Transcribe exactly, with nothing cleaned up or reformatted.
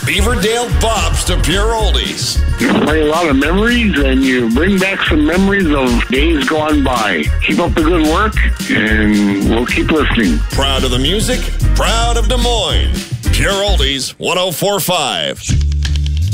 Beaverdale bops to pure oldies. You play a lot of memories, and you bring back some memories of days gone by. Keep up the good work, and we'll keep listening. Proud of the music, proud of Des Moines. Pure Oldies one oh four point five.